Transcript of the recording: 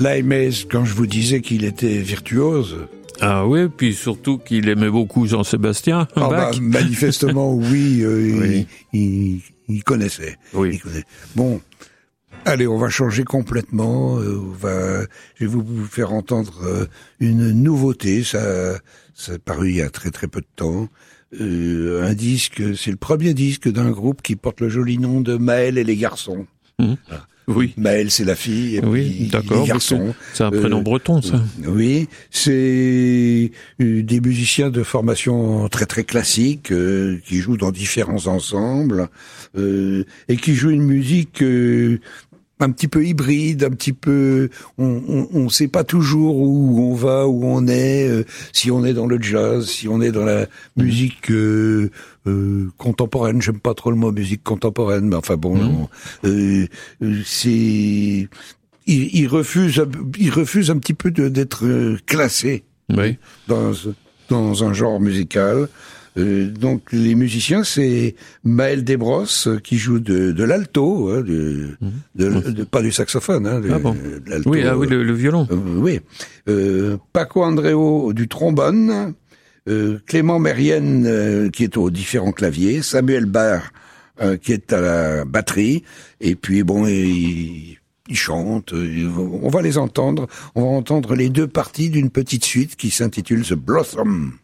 Laimez, quand je vous disais qu'il était virtuose. Ah oui, puis surtout qu'il aimait beaucoup Jean-Sébastien Bach. Manifestement, oui, Oui. il connaissait. Oui. Il connaissait. Bon, allez, on va changer complètement. Je vais vous faire entendre une nouveauté. Ça a paru il y a très très peu de temps. Un disque, c'est le premier disque d'un groupe qui porte le joli nom de Maël et les garçons. Voilà. Oui. Maël, c'est la fille, et Oui, puis d'accord. les garçons. C'est un prénom breton, ça. Oui, c'est des musiciens de formation très très classique qui jouent dans différents ensembles et qui jouent une musique un petit peu hybride, un petit peu, on sait pas toujours où on va, où on est, si on est dans le jazz, si on est dans la musique contemporaine. J'aime pas trop le mot musique contemporaine, mais enfin bon, c'est, il refuse un petit peu d'être classé Oui. dans un genre musical. Donc les musiciens, c'est Maël Desbrosses qui joue de l'alto, hein, pas du saxophone, hein, de l'alto. Oui, le violon. Oui. Paco Andreu du trombone, Clément Mérienne qui est aux différents claviers, Samuel Barr qui est à la batterie, et puis bon, ils chantent. On va les entendre. On va entendre les deux parties d'une petite suite qui s'intitule The Blossom.